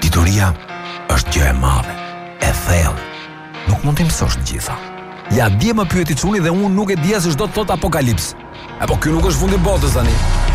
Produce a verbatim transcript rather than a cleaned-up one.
Dituria është gjë e madhe, e thellë. Nuk mund t'i mësosh në gjitha. Ja, dje më pyeti çuni dhe unë nuk e dija se ç'do të thot apokalips. Apo ky nuk është fundi i botës tani.